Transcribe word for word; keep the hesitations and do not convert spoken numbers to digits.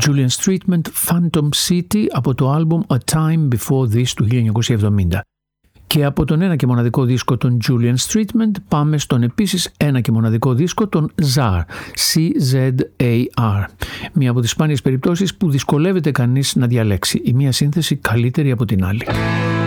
Julian's Treatment Phantom City από το άλμπουμ A Time Before This του χίλια εννιακόσια εβδομήντα. Και από τον ένα και μοναδικό δίσκο των Julian's Treatment πάμε στον επίσης ένα και μοναδικό δίσκο των Zar, σι ζετ έι αρ. Μία από τις σπάνιες περιπτώσεις που δυσκολεύεται κανείς να διαλέξει, η μία σύνθεση καλύτερη από την άλλη.